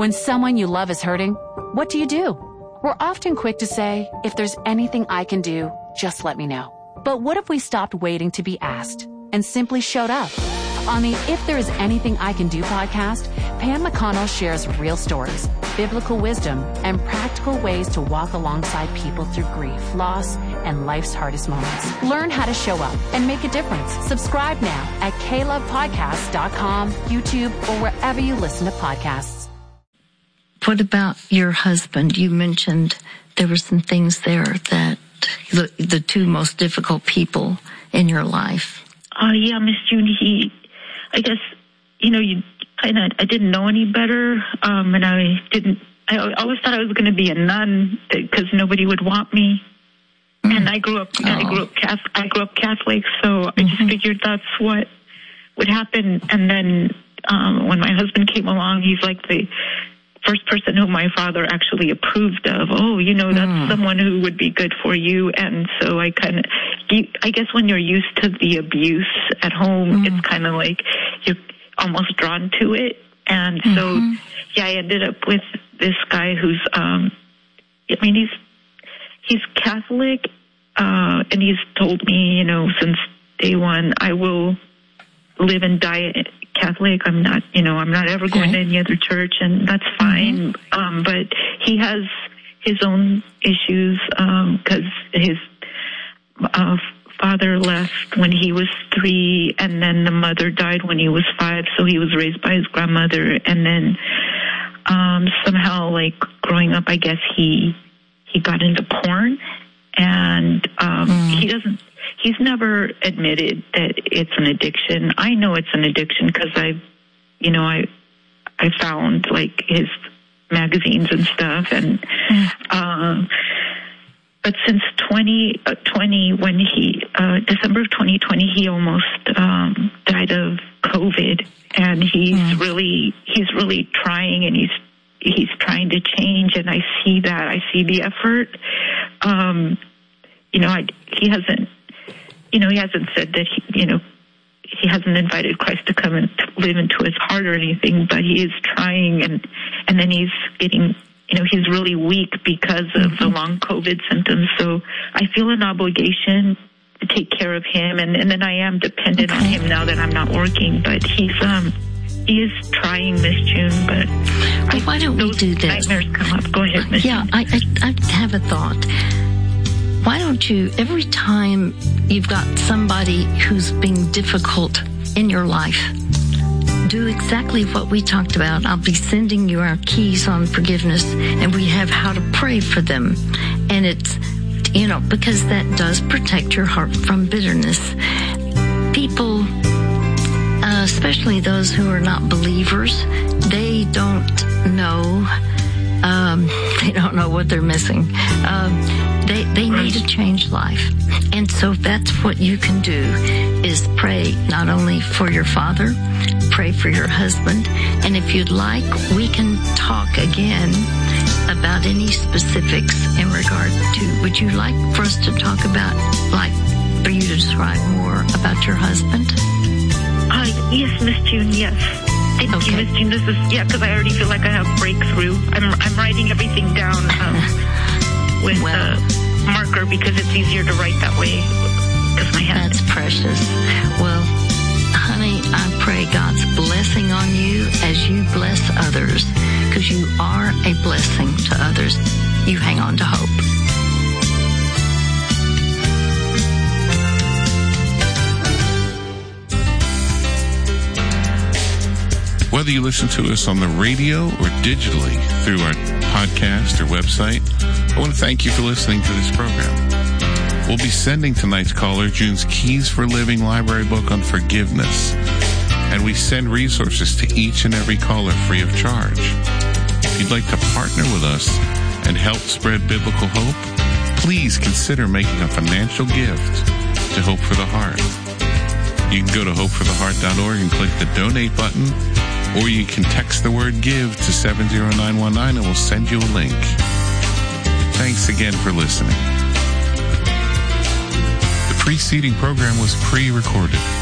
When someone you love is hurting, what do? We're often quick to say, if there's anything I can do, just let me know. But what if we stopped waiting to be asked and simply showed up? On the If There Is Anything I Can Do podcast, Pam McConnell shares real stories, biblical wisdom, and practical ways to walk alongside people through grief, loss, and life's hardest moments. Learn how to show up and make a difference. Subscribe now at KLovePodcasts.com, YouTube, or wherever you listen to podcasts. What about your husband? You mentioned there were some things there that the two most difficult people in your life. Yeah, Miss June, I guess, I didn't know any better, and I always thought I was going to be a nun because nobody would want me. And I grew up Catholic, so I just figured that's what would happen. And then, when my husband came along, he's like the first person who my father actually approved of. That's someone who would be good for you. And so I guess when you're used to the abuse at home, it's kind of like you're almost drawn to it. And so, I ended up with this guy who's, he's Catholic, and he's told me, since day one, I will live and die Catholic. I'm not ever going to any other church, and that's fine. But he has his own issues, because his father left when he was 3, and then the mother died when he was 5, so he was raised by his grandmother. And then somehow, like, growing up, I guess he got into porn, and he's never admitted that it's an addiction. I know it's an addiction because I found, like, his magazines and stuff, and but since 2020, when December of 2020, he almost died of COVID, and he's really trying, and he's trying to change, and I see that. I see the effort. He hasn't said that he hasn't invited Christ to come and live into his heart or anything, but he is trying, and then he's getting, he's really weak because of the long COVID symptoms. So I feel an obligation to take care of him, and then I am dependent on him now that I'm not working. But he is trying, Miss June. But why don't we do this? Nightmares come up. Go ahead, Miss June. I have a thought. Why don't you, every time you've got somebody who's being difficult in your life, do exactly what we talked about. I'll be sending you our keys on forgiveness, and we have how to pray for them. And it's, because that does protect your heart from bitterness. People, especially those who are not believers, they don't know. They don't know what they're missing. They need a changed life. And so that's what you can do, is pray not only for your father, pray for your husband. And if you'd like, we can talk again about any specifics in regard to, would you like for us to talk about, like, for you to describe more about your husband? Yes, Miss June, yes. Thank you, Miss June. This is, because I already feel like I have breakthrough. I'm writing everything down with a marker because it's easier to write that way because my hand. That's precious. Well, honey, I pray God's blessing on you as you bless others, because you are a blessing to others. You hang on to hope. Whether you listen to us on the radio or digitally through our podcast or website, I want to thank you for listening to this program. We'll be sending tonight's caller June's Keys for Living library book on forgiveness, and we send resources to each and every caller free of charge. If you'd like to partner with us and help spread biblical hope, please consider making a financial gift to Hope for the Heart. You can go to hopefortheheart.org and click the donate button, or you can text the word GIVE to 70919 and we'll send you a link. Thanks again for listening. The preceding program was pre-recorded.